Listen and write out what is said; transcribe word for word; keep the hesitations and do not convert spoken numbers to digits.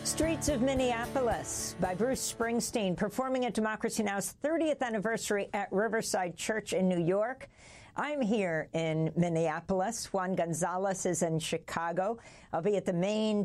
Streets of Minneapolis by Bruce Springsteen, performing at Democracy Now!'s thirtieth anniversary at Riverside Church in New York. I'm here in Minneapolis. Juan Gonzalez is in Chicago. I'll be at the main